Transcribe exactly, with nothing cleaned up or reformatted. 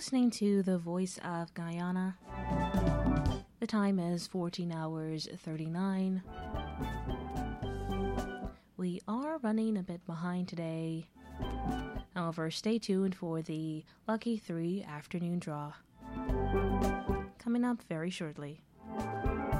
listening to The Voice of Guyana. The time is fourteen hours thirty-nine. We are running a bit behind today. However, stay tuned for the Lucky three afternoon draw. Coming up very shortly.